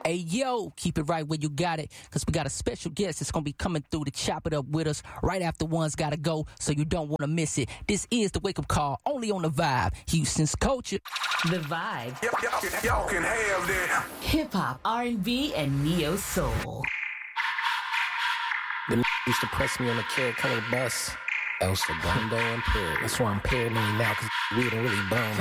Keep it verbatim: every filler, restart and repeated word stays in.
Hey, yo, keep it right where you got it, because we got a special guest that's going to be coming through to chop it up with us right after One's Gotta Go, so you don't want to miss it. This is the Wake Up Call, only on The Vibe, Houston's culture. The Vibe. Y'all, y'all, can, y'all can have that. Hip-hop, R and B, and neo-soul. The used to press me on the Carrot Color bus. El Segundo impaired. That's why I'm paranoid now, because we didn't really bum.